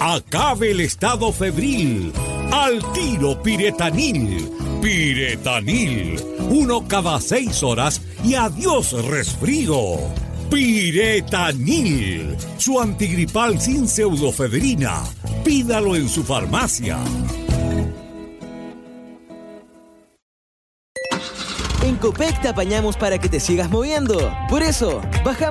Acabe el estado febril. Al tiro Piretanil. Piretanil. 1 cada 6 horas y adiós resfrío. Piretanil. Su antigripal sin pseudofedrina. Pídalo en su farmacia. En Copec te apañamos para que te sigas moviendo. Por eso, bajamos